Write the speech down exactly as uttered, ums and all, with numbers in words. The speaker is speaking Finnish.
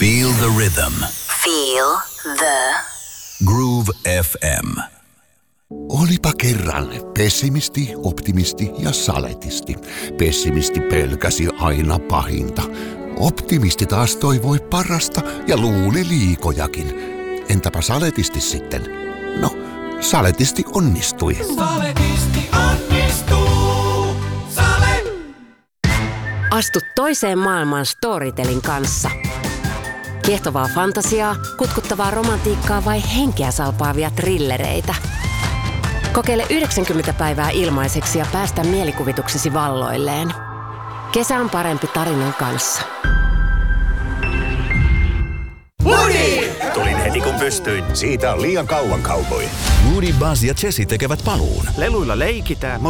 Feel the rhythm. Feel the Groove F M. Olipa kerran pessimisti, optimisti ja saletisti. Pessimisti pelkäsi aina pahinta. Optimisti taas toivoi parasta ja luuli liikojakin. Entäpä saletisti sitten? No, saletisti onnistui. Saletisti onnistuu. Sale! Astu toiseen maailmaan Storytelin kanssa. Kiehtovaa fantasiaa, kutkuttavaa romantiikkaa vai henkeä salpaavia trillereitä. Kokeile yhdeksänkymmentä päivää ilmaiseksi ja päästä mielikuvituksesi valloilleen. Kesä on parempi tarinan kanssa. Woody! Tulin heti kun pystyin. Siitä on liian kauan, cowboy. Woody, Buzz ja Jessie tekevät paluun. Leluilla leikitään, mutta